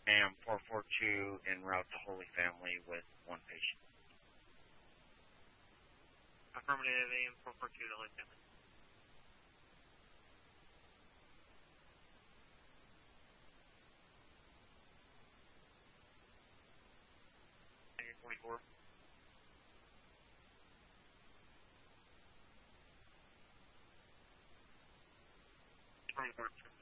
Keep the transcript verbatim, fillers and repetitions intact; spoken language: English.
AM four four two en route to Holy Family with one patient. Affirmative, A M four four two to Holy Family. forty-four. twenty-four.